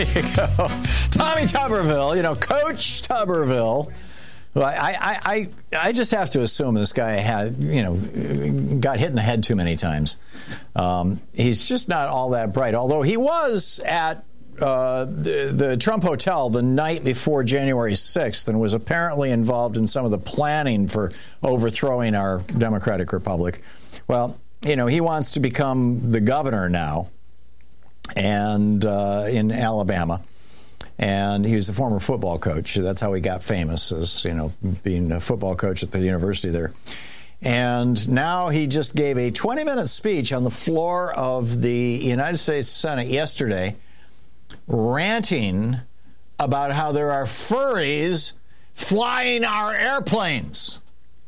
There you go. Tommy Tuberville, Coach Tuberville. Well, I just have to assume this guy got hit in the head too many times. He's just not all that bright, although he was at the Trump Hotel the night before January 6th and was apparently involved in some of the planning for overthrowing our Democratic Republic. Well, he wants to become the governor now and in Alabama. And he was a former football coach. That's how he got famous, as, being a football coach at the university there. And now he just gave a 20-minute speech on the floor of the United States Senate yesterday, ranting about how there are furries flying our airplanes.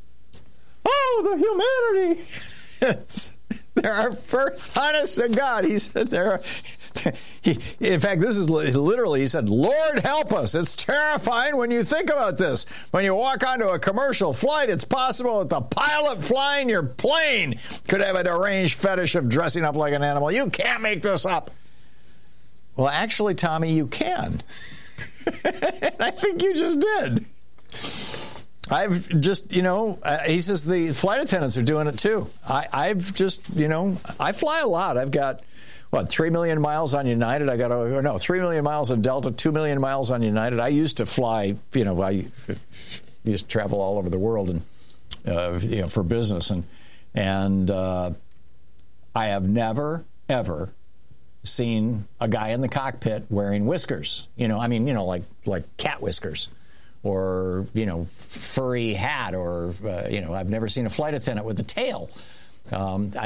Oh, the humanity. There are honest to God, he said there are. In fact, this is literally, he said, Lord help us. It's terrifying when you think about this. When you walk onto a commercial flight, it's possible that the pilot flying your plane could have a deranged fetish of dressing up like an animal. You can't make this up. Well, actually, Tommy, you can. And I think you just did. I've just, he says the flight attendants are doing it too. I've just, I fly a lot. I've got, 3 million miles on United. 3 million miles on Delta, 2 million miles on United. I used to fly, I used to travel all over the world and, for business. And I have never, ever seen a guy in the cockpit wearing whiskers, like cat whiskers. Or, furry hat, or, I've never seen a flight attendant with a tail. I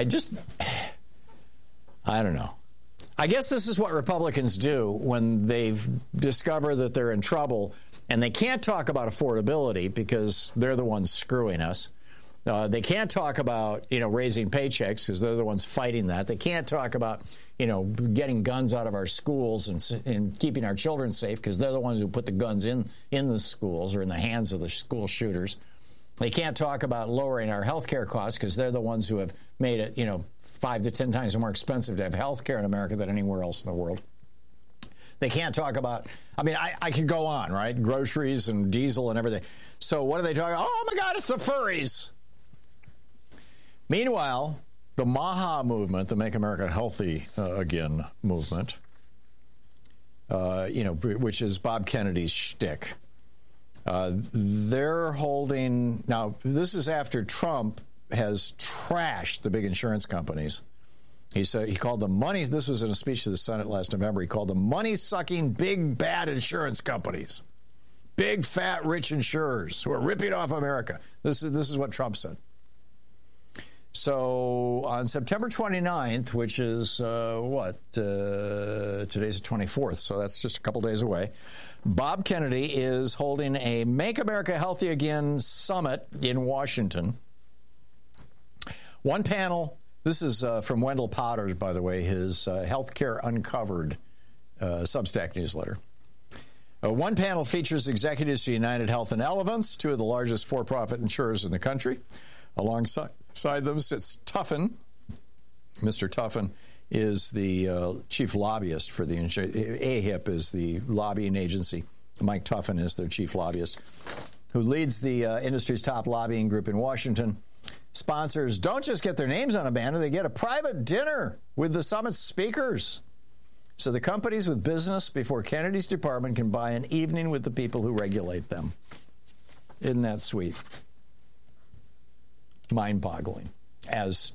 don't know. I guess this is what Republicans do when they've discovered that they're in trouble, and they can't talk about affordability because they're the ones screwing us. They can't talk about, raising paychecks because they're the ones fighting that. They can't talk about, getting guns out of our schools and keeping our children safe because they're the ones who put the guns in the schools or in the hands of the school shooters. They can't talk about lowering our health care costs because they're the ones who have made it, 5 to 10 times more expensive to have health care in America than anywhere else in the world. They can't talk about, I could go on, right? Groceries and diesel and everything. So what are they talking about? Oh, my God, it's the furries. Meanwhile, the MAHA movement, the Make America Healthy Again movement, which is Bob Kennedy's shtick, they're holding, now this is after Trump has trashed the big insurance companies. He called them money, this was in a speech to the Senate last November, he called them money-sucking big bad insurance companies. Big fat rich insurers who are ripping off America. This is what Trump said. So on September 29th, which is today's the 24th, so that's just a couple days away, Bob Kennedy is holding a Make America Healthy Again summit in Washington. One panel, this is from Wendell Potter, by the way, his Healthcare Uncovered Substack newsletter. One panel features executives to United Health and Elevance, two of the largest for-profit insurers in the country. Alongside them sits Tuffin. Mr. Tuffin is the chief lobbyist for the insurance. AHIP is the lobbying agency. Mike Tuffin is their chief lobbyist, who leads the industry's top lobbying group in Washington. Sponsors don't just get their names on a banner, they get a private dinner with the summit's speakers. So the companies with business before Kennedy's department can buy an evening with the people who regulate them. Isn't that sweet? Mind-boggling, as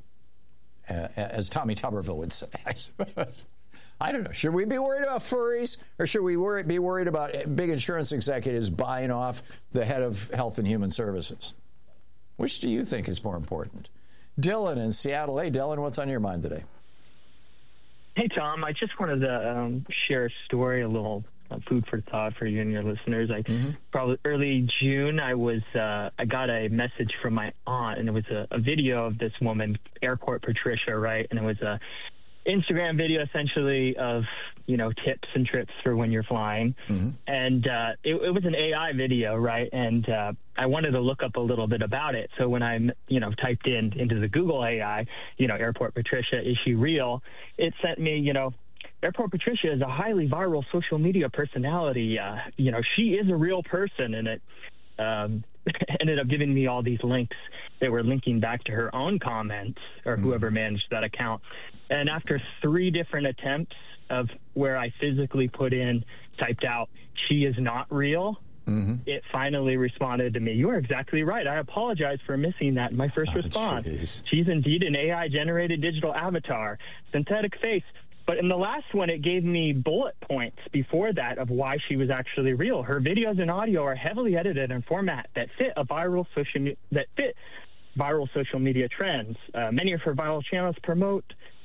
Tommy Tuberville would say, I suppose. I don't know. Should we be worried about furries, or should we be worried about big insurance executives buying off the head of Health and Human Services? Which do you think is more important? Dylan in Seattle. Hey, Dylan, what's on your mind today? Hey, Tom. I just wanted to share a story, a little food for thought for you and your listeners. Probably early June, I got a message from my aunt, and it was a video of this woman, Airport Patricia, right? And it was a Instagram video essentially of, tips and trips for when you're flying. Mm-hmm. And it was an AI video, right? And I wanted to look up a little bit about it. So when I, typed into the Google AI, Airport Patricia, is she real? It sent me, Airport Patricia is a highly viral social media personality. She is a real person, and it ended up giving me all these links that were linking back to her own comments or whoever managed that account. And after 3 different attempts of where I physically typed out, she is not real, it finally responded to me. You are exactly right. I apologize for missing that in my first response. Geez. She's indeed an AI-generated digital avatar, synthetic face. But in the last one, it gave me bullet points before that of why she was actually real. Her videos and audio are heavily edited in format that fit viral social media trends. Many of her viral channels promote.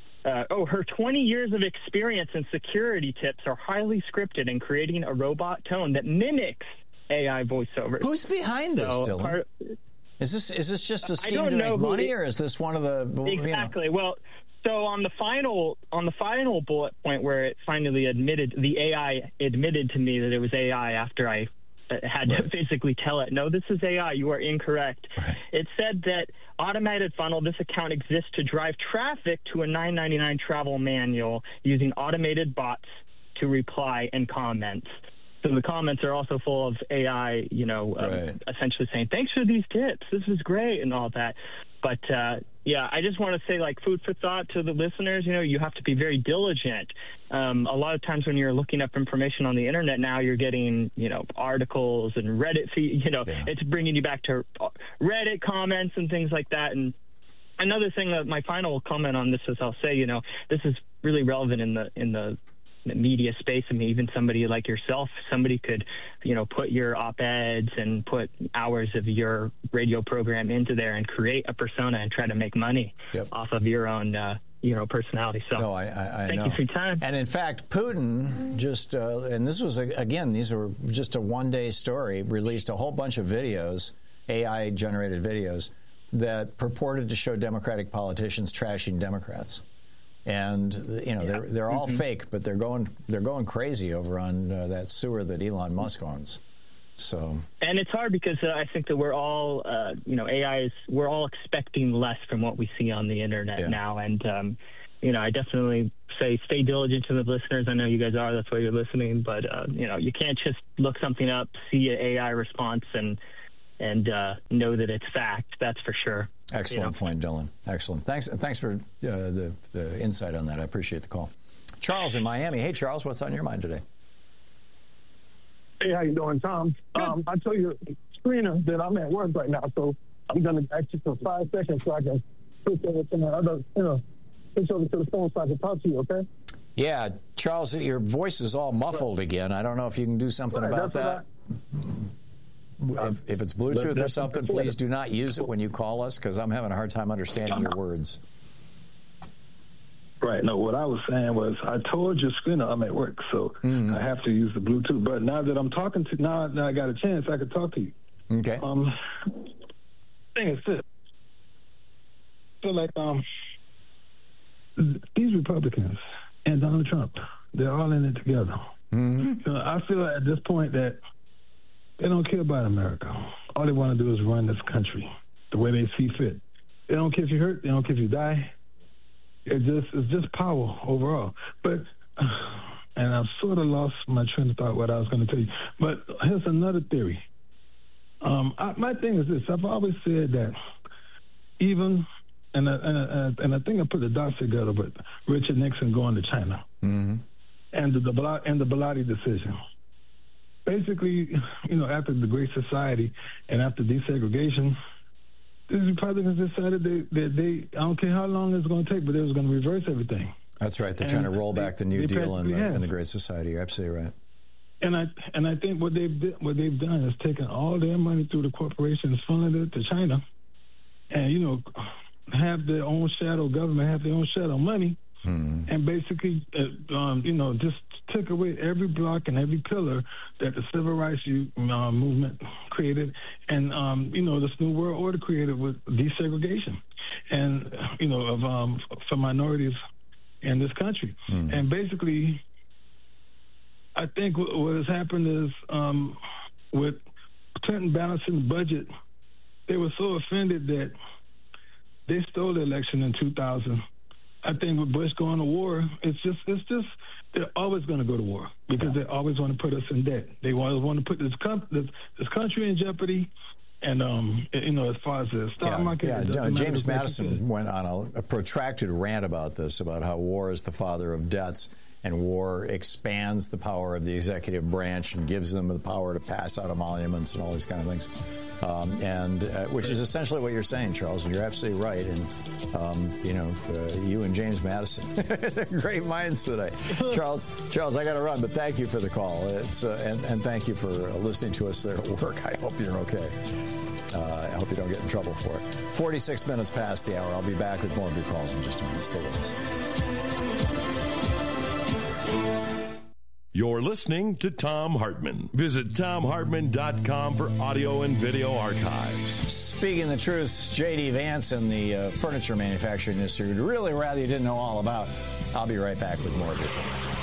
Her 20 years of experience in security tips are highly scripted in creating a robot tone that mimics AI voiceovers. Who's behind this, Dylan? Is this just a scheme to make money, or is this one of the exactly? Well, so on the final bullet point where it finally the AI admitted to me that it was AI after I had to physically tell it, no, this is AI, you are incorrect. Right. It said that automated funnel, this account exists to drive traffic to a $9.99 travel manual using automated bots to reply and comments. So the comments are also full of AI, essentially saying, thanks for these tips, this is great, and all that. But, I just want to say, food for thought to the listeners, you have to be very diligent. A lot of times when you're looking up information on the internet now, you're getting, articles and Reddit feed, it's bringing you back to Reddit comments and things like that. And another thing that my final comment on this is I'll say, this is really relevant in the media space. I mean, even somebody like yourself, somebody could, put your op-eds and put hours of your radio program into there and create a persona and try to make money off of your own, personality. So no, I thank know. you for your time. And in fact, Putin just, and this was, again, these were just a one-day story, released a whole bunch of videos, AI-generated videos, that purported to show Democratic politicians trashing Democrats. And they're all fake, but they're going crazy over on that sewer that Elon Musk owns. So, and it's hard because I think that we're all we're all expecting less from what we see on the internet now. And I definitely say stay diligent to the listeners. I know you guys are. That's why you're listening. But you can't just look something up, see an AI response, and know that it's fact. That's for sure. Excellent point, Dylan. Excellent. Thanks for the insight on that. I appreciate the call. Charles in Miami. Hey, Charles, what's on your mind today? Hey, how you doing, Tom? I tell you, screener, that I'm at work right now, so I'm going to ask you for 5 seconds so I can switch over to my other, switch over to the phone so I can talk to you, okay? Yeah, Charles, your voice is all muffled again. I don't know if you can do something about that. If it's Bluetooth or something, please do not use it when you call us, because I'm having a hard time understanding your words. Right. No, what I was saying was I told your screener I'm at work, so I have to use the Bluetooth. But now that I'm talking to now I got a chance, I could talk to you. Okay. Thing is this. So like these Republicans and Donald Trump, they're all in it together. So I feel at this point that they don't care about America. All they want to do is run this country the way they see fit. They don't care if you hurt. They don't care if you die. It's just power overall. But and I've sort of lost my train of thought what I was going to tell you. But here's another theory. My thing is this: I've always said that even and I think I put the dots together, but Richard Nixon going to China and the Bilotti decision. Basically, after the Great Society and after desegregation, these Republicans decided that they I don't care how long it's going to take, but they was going to reverse everything. That's right. They're trying to roll back the New Deal and the Great Society. You're absolutely right. And I think what they've done is taken all their money through the corporations, funneling it to China, and have their own shadow government, have their own shadow money, and basically just took away every block and every pillar that the civil rights movement created, and this new world order created with desegregation, and for minorities in this country, and basically. I think what has happened is with Clinton balancing the budget, they were so offended that they stole the election in 2000. I think with Bush going to war, it's just they're always going to go to war because they always want to put us in debt. They always want to put this country in jeopardy. And, as far as the stock market... James Madison went on a protracted rant about this, about how war is the father of debts, and war expands the power of the executive branch and gives them the power to pass out emoluments and all these kind of things. Which is essentially what you're saying, Charles, and you're absolutely right. And, you and James Madison, they're great minds today. Charles, I got to run, but thank you for the call. And thank you for listening to us there at work. I hope you're okay. I hope you don't get in trouble for it. 46 minutes past the hour. I'll be back with more of your calls in just a minute. Stay with us. You're listening to Thom Hartmann. Visit ThomHartmann.com for audio and video archives. Speaking the truth, J.D. Vance and the furniture manufacturing industry would really rather you didn't know all about. I'll be right back with more of your calls.